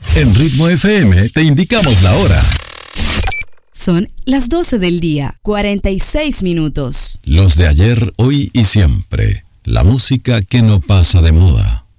En Ritmo FM te indicamos la hora. Son las 12 del día, 46 minutos. Los de ayer, hoy y siempre. La música que no pasa de moda.